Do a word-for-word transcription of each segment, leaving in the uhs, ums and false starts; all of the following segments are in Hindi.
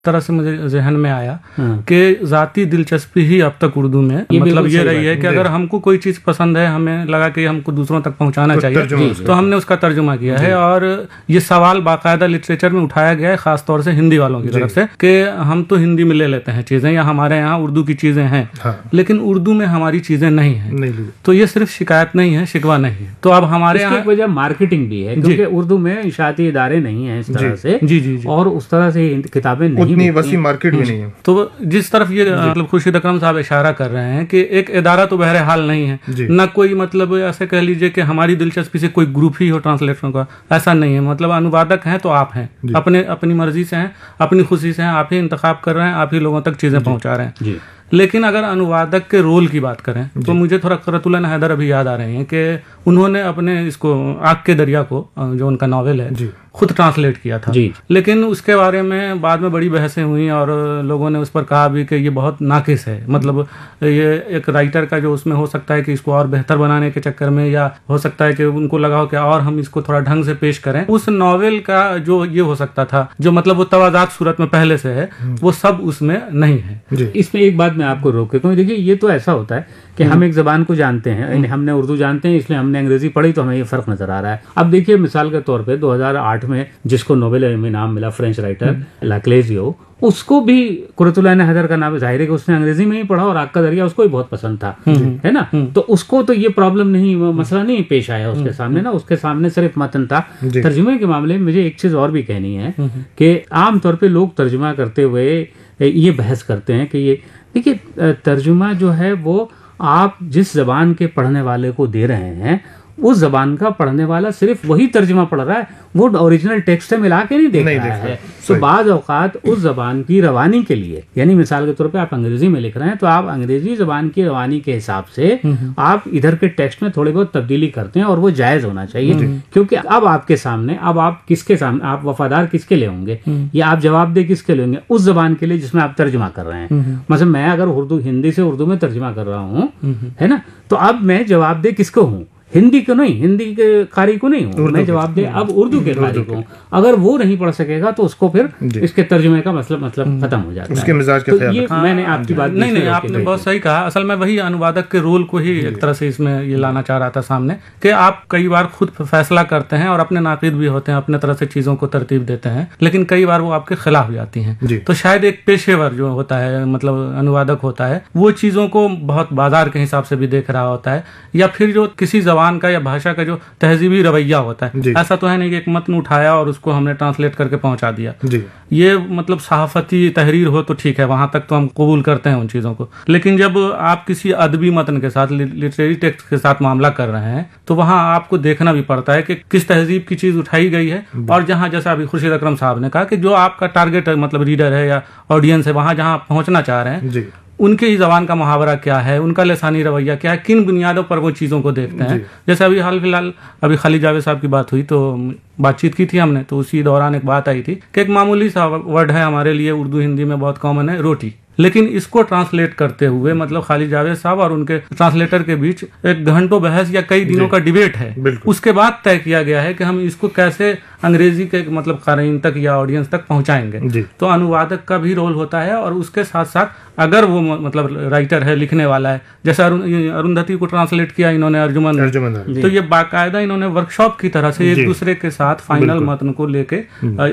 तरह से मुझे जहन में आया कि जाती दिलचस्पी ही अब तक उर्दू में ये मतलब ये रही है कि अगर हमको कोई चीज पसंद है, हमें लगा कि हमको दूसरों तक पहुंचाना तो चाहिए, तो हमने उसका तर्जुमा किया है। और ये सवाल बाकायदा लिटरेचर में उठाया गया है, खासतौर से हिंदी वालों की तरफ से, कि हम तो हिंदी में ले लेते हैं चीजें, या हमारे यहाँ उर्दू की चीजें हैं, हाँ। लेकिन उर्दू में हमारी चीजें नहीं है, नहीं। तो ये सिर्फ शिकायत नहीं है, शिकवा नहीं है। तो अब हमारे यहाँ वजह मार्केटिंग भी है, क्योंकि उर्दू में इशाती इदारे नहीं है इस तरह से, जी जी और उस तरह से किताबें नहीं, उतनी वसी मार्केट भी नहीं है। तो जिस तरफ ये मतलब खुर्शीद अकरम साहब इशारा कर रहे हैं कि एक इदारा तो बहरहाल नहीं है, न कोई मतलब ऐसे कह लीजिए कि हमारी दिलचस्पी से कोई ग्रुप ही हो ट्रांसलेटरों का, ऐसा नहीं है। मतलब अनुवादक हैं तो आप हैं, अपने अपनी मर्जी से हैं, अपनी खुशी से हैं, आप ही इंतखाब कर रहे हैं, आप ही लोगों तक चीजें पहुंचा रहे हैं। लेकिन अगर अनुवादक के रोल की बात करें तो मुझे थोड़ा करतुल्लाह हैदर अभी याद आ रहे हैं कि उन्होंने अपने इसको आग के दरिया को, जो उनका नॉवेल है, खुद ट्रांसलेट किया था, जी। लेकिन उसके बारे में बाद में बड़ी बहसें हुई और लोगों ने उस पर कहा भी कि ये बहुत नाकिस है। मतलब ये एक राइटर का जो उसमें हो सकता है कि इसको और बेहतर बनाने के चक्कर में, या हो सकता है कि उनको लगा हो कि और हम इसको थोड़ा ढंग से पेश करें। उस नॉवेल का जो ये हो सकता था, जो मतलब वो तवाज़ात सूरत में पहले से है, वो सब उसमें नहीं है। इसमें एक बात मैं आपको रोक के, देखिए ये तो ऐसा होता है कि हम एक जबान को जानते हैं, हमने उर्दू जानते हैं, इसलिए हमने अंग्रेजी पढ़ी तो हमें ये फर्क नजर आ रहा है। अब देखिए मिसाल के तौर पे दो हज़ार आठ में जिसको नोबेल में नाम मिला, फ्रेंच राइटर लाक्लेजियो, उसको भी कुरतुल्लाह हैदर का नाम जाहिर है कि उसने अंग्रेजी में ही पढ़ा और आग का दरिया उसको भी बहुत पसंद था, है ना। तो उसको तो ये प्रॉब्लम नहीं, मसला नहीं पेश आया उसके सामने ना, उसके सामने सिर्फ मतन था। तर्जुमे के मामले में मुझे एक चीज और भी कहनी है कि आमतौर पर लोग तर्जुमा करते हुए ये बहस करते हैं कि ये देखिए तर्जुमा जो है वो आप जिस जबान के पढ़ने वाले को दे रहे हैं, उस जबान का पढ़ने वाला सिर्फ वही तर्जुमा पढ़ रहा है, वो ओरिजिनल टेक्स्ट से मिला के नहीं देख नहीं रहा है। तो बाज़ औक़ात उस जबान की रवानी के लिए, यानी मिसाल के तौर पे आप अंग्रेजी में लिख रहे हैं तो आप अंग्रेजी जबान की रवानी के हिसाब से आप इधर के टेक्स्ट में थोड़ी बहुत तब्दीली करते हैं, और वो जायज़ होना चाहिए। क्योंकि अब आपके सामने, अब आप किसके सामने, आप वफादार किसके लिए होंगे, या आप जवाबदेह किसके लिए होंगे? उस जबान के लिए जिसमें आप तर्जुमा कर रहे हैं। मतलब मैं अगर उर्दू हिंदी से उर्दू में तर्जुमा कर रहा हूँ, है ना, तो अब मैं जवाबदेह किसको हूँ? हिंदी को नहीं, हिंदी के कारी को नहीं हूँ मैं जवाब दे, अब उर्दू के कारी को हूँ। अगर वो नहीं पढ़ सकेगा तो उसको फिर इसके तर्जुमे का मतलब मतलब खत्म हो जाता है, मिजाज के तो ये हाँ, मैंने आपकी बात नहीं नहीं आपने बहुत सही कहा। असल में वही अनुवादक के रोल को ही एक तरह से इसमें ये लाना चाह रहा था सामने, कि आप कई बार खुद फैसला करते हैं और अपने नाक़िद भी होते हैं, अपने तरह से चीजों को तरतीब देते हैं, लेकिन कई बार वो आपके खिलाफ भी आती हैं। तो शायद एक पेशेवर जो होता है, मतलब अनुवादक होता है, वो चीजों को बहुत बाजार के हिसाब से भी देख रहा होता है, या फिर जो किसी जबान का या भाषा का जो तहजीबी रवैया होता है, ऐसा तो है नहीं कि एक मतन उठाया और उसको हमने ट्रांसलेट करके पहुंचा दिया। ये मतलब सहाफती तहरीर हो तो ठीक है, वहां तक तो हम कबूल करते हैं उन चीजों को, लेकिन जब आप किसी अदबी मतन के साथ, लिटरेरी टेक्स्ट के साथ मामला कर रहे हैं, तो वहां आपको देखना भी पड़ता है कि किस तहजीब की चीज उठाई गई है, और जहां जैसा अभी खुर्शीद अकरम साहब ने कहा कि जो आपका टारगेट मतलब रीडर है या ऑडियंस है, वहां जहां पहुंचना चाह रहे हैं, उनके ही जबान का मुहावरा क्या है, उनका लसानी रवैया क्या है, किन बुनियादों पर वो चीज़ों को देखते हैं। जैसे अभी हाल फिलहाल अभी खालिद जावेद साहब की बात हुई, तो बातचीत की थी हमने, तो उसी दौरान एक बात आई थी कि एक मामूली सा वर्ड है हमारे लिए, उर्दू हिंदी में बहुत कॉमन है, रोटी, लेकिन इसको ट्रांसलेट करते हुए मतलब खालिद जावेद साहब और उनके ट्रांसलेटर के बीच एक घंटों बहस या कई दिनों का डिबेट है। उसके बाद तय किया गया है कि हम इसको कैसे अंग्रेजी के मतलब क़ारीन तक या ऑडियंस तक पहुंचाएंगे। तो अनुवादक का भी रोल होता है, और उसके साथ साथ अगर वो मतलब राइटर है, लिखने वाला है, जैसे अरुंधति को ट्रांसलेट किया इन्होंने अर्जुमन, तो ये बाकायदा इन्होंने वर्कशॉप की तरह से एक दूसरे के साथ फाइनल मतन को लेके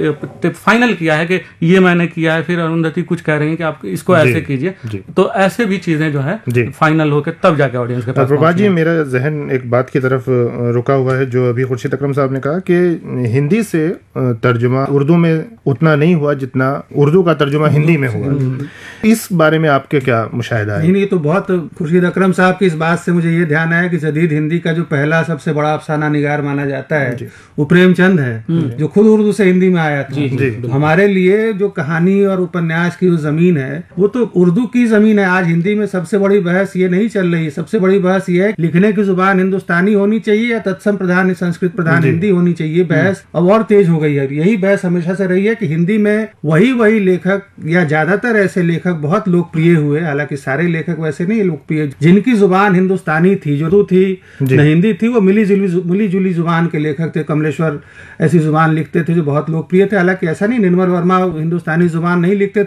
फाइनल किया है कि ये मैंने किया है, फिर अरुंधति कुछ कह रही है कि आप इसको ऐसे कीजिए। तो ऐसे भी चीजें जो है फाइनल होकर तब जाके ऑडियंस के पास। प्रभात जी, मेरा जहन एक बात की तरफ रुका हुआ है, जो अभी खुर्शीद अकरम साहब ने कहा कि हिंदी से तर्जुमा उर्दू में उतना नहीं हुआ जितना उर्दू का तर्जुमा हिंदी में हुआ। इस बारे में आपके क्या मुशाहिदा है? नहीं, तो बहुत खुर्शीद अकरम साहब की इस बात से मुझे ये ध्यान आया कि जदीद हिंदी का जो पहला सबसे बड़ा अफसाना निगार माना जाता है वो प्रेमचंद है, जो खुद उर्दू से हिंदी में आया था। तो हमारे लिए जो कहानी और उपन्यास की जो जमीन है वो तो उर्दू की जमीन है। आज हिंदी में सबसे बड़ी बहस ये नहीं चल रही है, सबसे बड़ी बहस ये है लिखने की जुबान हिंदुस्तानी होनी चाहिए या तत्सम प्रधान संस्कृत प्रधान हिंदी होनी चाहिए। बहस अब अब और तेज हो गई है। यही बहस हमेशा से रही है कि हिंदी में वही वही लेखक या ज्यादातर ऐसे लेखक बहुत लोकप्रिय हुए, हालांकि सारे लेखक वैसे नहीं लोकप्रिय, जिनकी जुबान हिंदुस्तानी थी, जो थी न हिंदी थी, वो मिली जुली मिली जुली जुबान के लेखक थे। कमलेश्वर ऐसी जुबान लिखते थे जो बहुत लोकप्रिय थे। हालांकि ऐसा नहीं, निर्मल वर्मा हिंदुस्तानी जुबान नहीं लिखते थे,